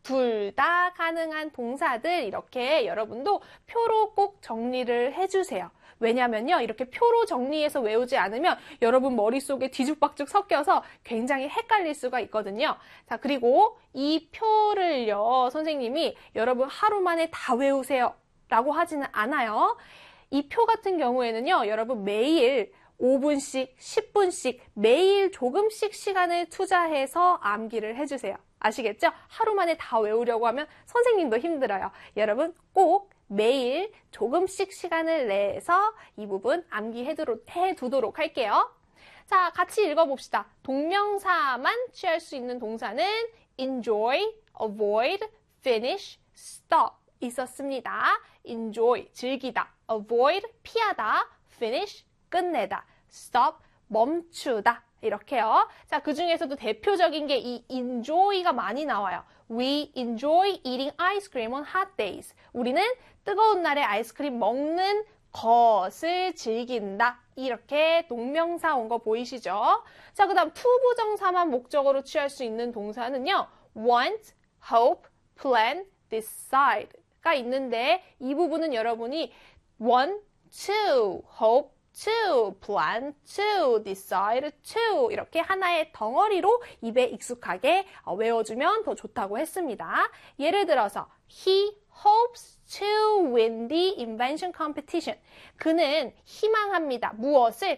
둘 다 가능한 동사들 이렇게 여러분도 표로 꼭 정리를 해주세요. 왜냐면요, 이렇게 표로 정리해서 외우지 않으면 여러분 머릿속에 뒤죽박죽 섞여서 굉장히 헷갈릴 수가 있거든요. 자, 그리고 이 표를요, 선생님이 여러분 하루 만에 다 외우세요 라고 하지는 않아요. 이 표 같은 경우에는요, 여러분 매일 5분씩, 10분씩 매일 조금씩 시간을 투자해서 암기를 해주세요. 아시겠죠? 하루 만에 다 외우려고 하면 선생님도 힘들어요. 여러분 꼭 매일 조금씩 시간을 내서 이 부분 암기해두도록 할게요. 자, 같이 읽어봅시다. 동명사만 취할 수 있는 동사는 enjoy, avoid, finish, stop 있었습니다. enjoy, 즐기다, avoid, 피하다, finish, 끝내다, stop, 멈추다 이렇게요. 자, 그 중에서도 대표적인 게 이 enjoy가 많이 나와요. We enjoy eating ice cream on hot days. 우리는 뜨거운 날에 아이스크림 먹는 것을 즐긴다. 이렇게 동명사 온 거 보이시죠? 자, 그 다음 투부정사만 목적어로 취할 수 있는 동사는요. want, hope, plan, decide가 있는데 이 부분은 여러분이 want to, hope to, plan to, decide to 이렇게 하나의 덩어리로 입에 익숙하게 외워주면 더 좋다고 했습니다. 예를 들어서 He hopes to win the invention competition. 그는 희망합니다. 무엇을?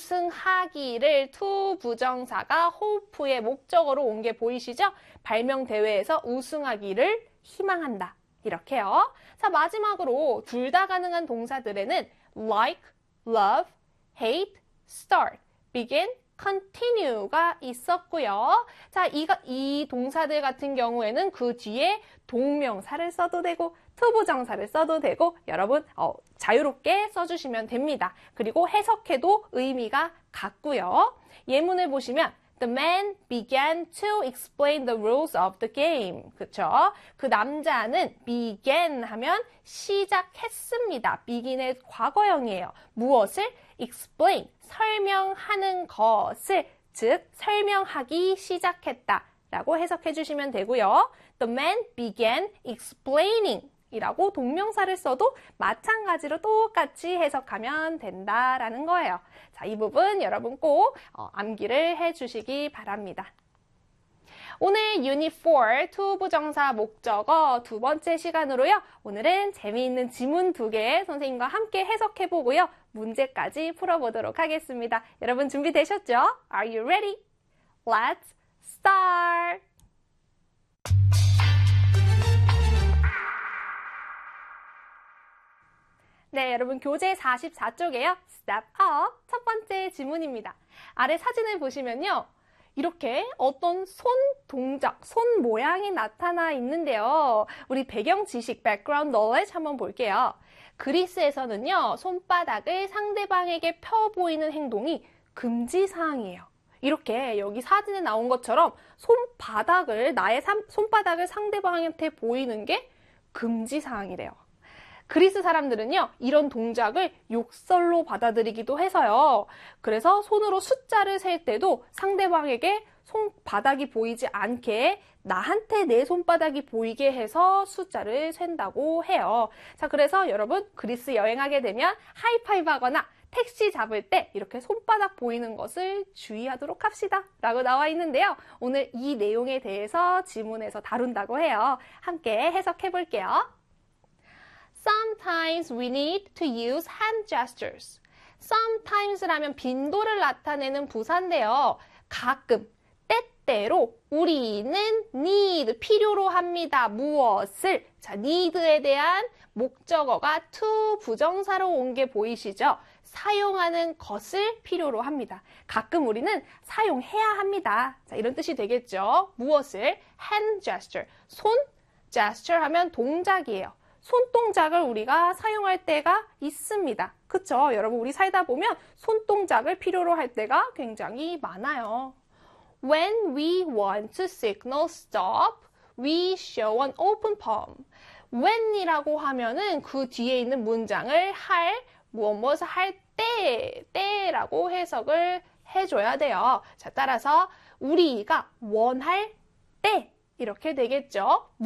우승하기를 to 부정사가 hope의 목적어로 온 게 보이시죠? 발명대회에서 우승하기를 희망한다. 이렇게요. 자, 마지막으로 둘 다 가능한 동사들에는 like, love, hate, start, begin, continue가 있었고요. 자, 이 동사들 같은 경우에는 그 뒤에 동명사를 써도 되고 투부정사를 써도 되고 여러분 자유롭게 써주시면 됩니다. 그리고 해석해도 의미가 같고요. 예문을 보시면 The man began to explain the rules of the game. 그쵸? 그 남자는 began 하면 시작했습니다. begin의 과거형이에요. 무엇을? explain, 설명하는 것을, 즉 설명하기 시작했다 라고 해석해 주시면 되고요. The man began explaining 이라고 동명사를 써도 마찬가지로 똑같이 해석하면 된다라는 거예요. 자, 이 부분 여러분 꼭 암기를 해주시기 바랍니다. 오늘 유닛 4 투부정사 목적어 두 번째 시간으로요. 오늘은 재미있는 지문 2개 선생님과 함께 해석해보고요. 문제까지 풀어보도록 하겠습니다. 여러분 준비되셨죠? Are you ready? Let's start! 네, 여러분 교재 44쪽에요. Step up. 첫 번째 지문입니다. 아래 사진을 보시면요. 이렇게 어떤 손 동작, 손 모양이 나타나 있는데요. 우리 배경 지식, background knowledge 한번 볼게요. 그리스에서는요. 손바닥을 상대방에게 펴 보이는 행동이 금지사항이에요. 이렇게 여기 사진에 나온 것처럼 나의 손바닥을 상대방한테 보이는 게 금지사항이래요. 그리스 사람들은요, 이런 동작을 욕설로 받아들이기도 해서요. 그래서 손으로 숫자를 셀 때도 상대방에게 손바닥이 보이지 않게 나한테 내 손바닥이 보이게 해서 숫자를 센다고 해요. 자, 그래서 여러분 그리스 여행하게 되면 하이파이브 하거나 택시 잡을 때 이렇게 손바닥 보이는 것을 주의하도록 합시다 라고 나와 있는데요. 오늘 이 내용에 대해서 지문에서 다룬다고 해요. 함께 해석해 볼게요. Sometimes we need to use hand gestures. Sometimes라면 빈도를 나타내는 부사인데요. 가끔, 때때로 우리는 need, 필요로 합니다. 무엇을? 자, need에 대한 목적어가 to 부정사로 온 게 보이시죠? 사용하는 것을 필요로 합니다. 가끔 우리는 사용해야 합니다. 자, 이런 뜻이 되겠죠? 무엇을? hand gesture. 손, gesture 하면 동작이에요. 손동작을 우리가 사용할 때가 있습니다. 그쵸? 여러분 우리 살다 보면 손동작을 필요로 할 때가 굉장히 많아요. When we want to signal stop, we show an open palm. when이라고 하면은 그 뒤에 있는 문장을 무엇을 할 때라고 해석을 해줘야 돼요. 자, 따라서 우리가 원할 때 이렇게 되겠죠.